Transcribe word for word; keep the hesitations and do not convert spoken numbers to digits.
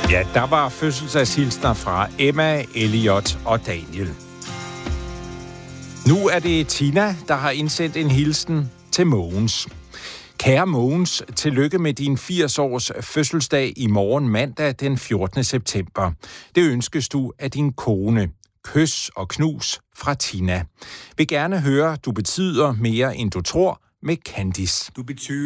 Ja, der var fødselsdagshilsner fra Emma, Elliot og Daniel. Nu er det Tina, der har indsendt en hilsen til Mogens. Kære Mogens, tillykke med din firs års fødselsdag i morgen mandag den fjortende september. Det ønskes du af din kone. Kys og knus fra Tina. Vil gerne høre, du betyder mere end du tror med Candice. Du betyder